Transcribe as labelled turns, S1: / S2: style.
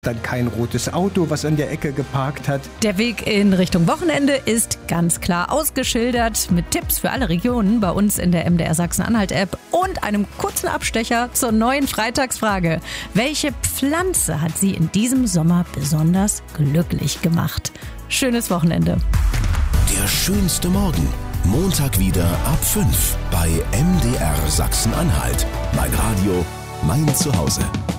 S1: Dann kein rotes Auto, was an der Ecke geparkt hat.
S2: Der Weg in Richtung Wochenende ist ganz klar ausgeschildert mit Tipps für alle Regionen bei uns in der MDR Sachsen-Anhalt-App und einem kurzen Abstecher zur neuen Freitagsfrage. Welche Pflanze hat Sie in diesem Sommer besonders glücklich gemacht? Schönes Wochenende.
S3: Der schönste Morgen. Montag wieder ab 5 bei MDR Sachsen-Anhalt. Mein Radio, mein Zuhause.